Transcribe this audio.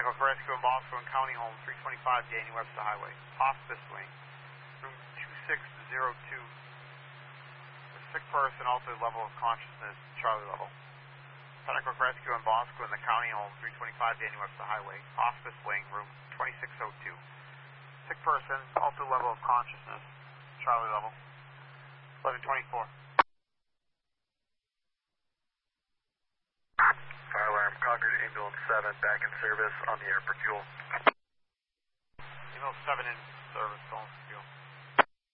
Pentacle Rescue in Bosco and County Home, 325 Daniel Webster Highway. Hospice wing, room 2602. The sick person, altered level of consciousness, Charlie level. Pentacle Rescue in Bosco and the County Home, 325 Daniel Webster Highway. Hospice wing, room 2602. Sick person, altered level of consciousness, Charlie level. 1124. Fire alarm, Concord Ambulance 7 back in service on the air for fuel. Ambulance 7 in service, going for fuel.